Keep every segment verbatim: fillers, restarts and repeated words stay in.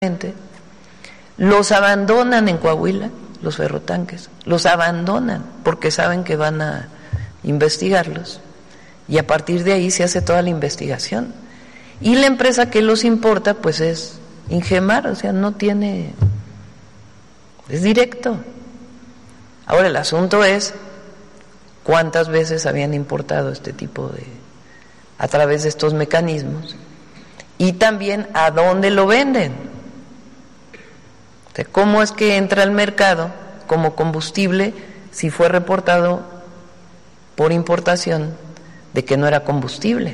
los abandonan en Coahuila, los ferrotanques, los abandonan porque saben que van a investigarlos y a partir de ahí se hace toda la investigación. Y la empresa que los importa pues es Ingemar, o sea, no tiene, es directo. Ahora el asunto es cuántas veces habían importado este tipo de, a través de estos mecanismos, y también a dónde lo venden. O sea, cómo es que entra al mercado como combustible si fue reportado por importación de que no era combustible.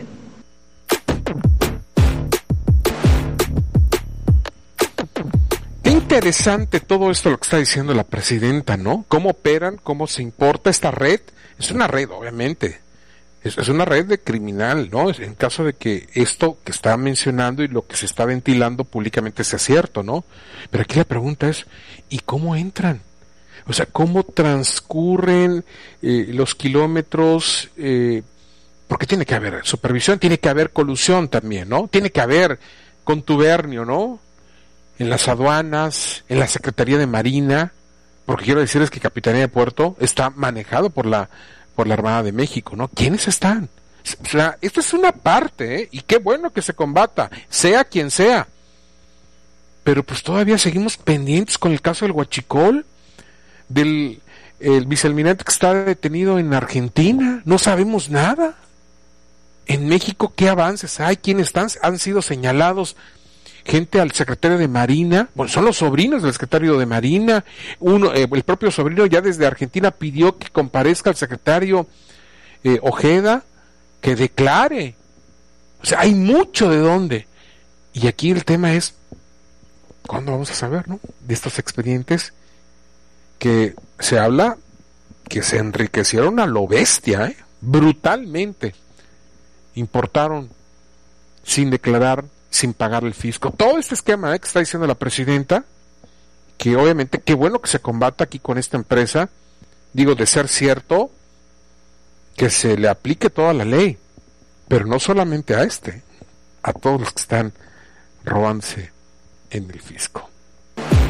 Qué interesante todo esto lo que está diciendo la presidenta, ¿no? Cómo operan, cómo se importa esta red. Es una red, obviamente. Es, es una red de criminal, ¿no? En caso de que esto que está mencionando y lo que se está ventilando públicamente sea cierto, ¿no? Pero aquí la pregunta es, ¿y cómo entran? O sea, ¿cómo transcurren eh, los kilómetros? Eh, porque tiene que haber supervisión, tiene que haber colusión también, ¿no? Tiene que haber contubernio, ¿no? En las aduanas, en la Secretaría de Marina, porque quiero decirles que Capitanía de Puerto está manejado por la por la Armada de México, ¿no? ¿Quiénes están? O sea, esto es una parte, ¿eh? Y qué bueno que se combata, sea quien sea. Pero pues todavía seguimos pendientes con el caso del Huachicol, del el vicealmirante que está detenido en Argentina, no sabemos nada. En México, ¿qué avances hay? ¿Quiénes están? Han sido señalados gente al secretario de Marina, bueno, son los sobrinos del secretario de Marina, uno, eh, el propio sobrino ya desde Argentina pidió que comparezca el secretario eh, Ojeda, que declare. O sea, hay mucho de dónde. Y aquí el tema es, ¿cuándo vamos a saber, no? De estos expedientes que se habla que se enriquecieron a lo bestia, ¿eh? Brutalmente. Importaron sin declarar, sin pagar el fisco. Todo este esquema ¿eh? que está diciendo la presidenta, que obviamente, qué bueno que se combata aquí con esta empresa, digo, de ser cierto, que se le aplique toda la ley, pero no solamente a este, a todos los que están robándose en el fisco.